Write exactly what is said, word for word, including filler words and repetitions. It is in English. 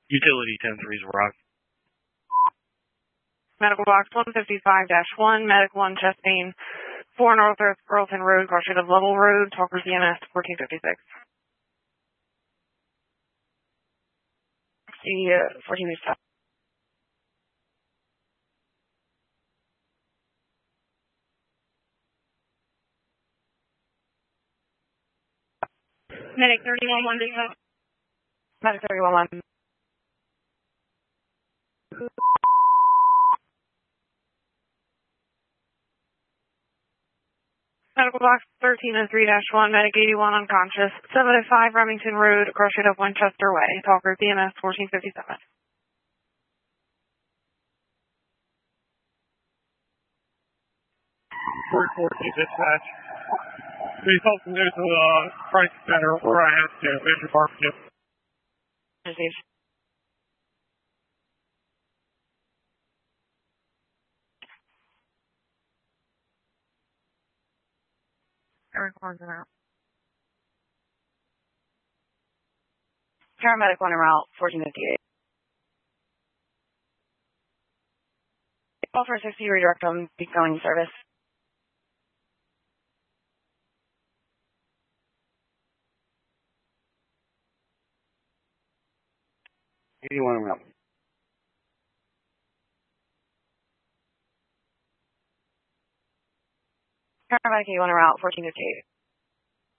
Utility ten three is Rock. Medical box one fifty-five dash one, Medic one chest pain, four North Earth Burleson Road, crossing of Level Road, Talkers E M S fourteen fifty-six. See, uh, fourteen fifty-five. Medic thirty-one one, Medic thirty-one one. Medical box thirteen and three dash one, Medic eighty-one unconscious, seven oh five Remington Road, crossing of Winchester Way, Talkers E M S fourteen fifty-seven. four forty dispatch. Please help me to the crisis center where I have to. Major barbecue. Received. Eric one's en route. Paramedic one en route, fourteen fifty-eight. Call for sixty, redirect on going service. eighty-one en route. Paramedic eighty-one en route, fourteen fifty-eight.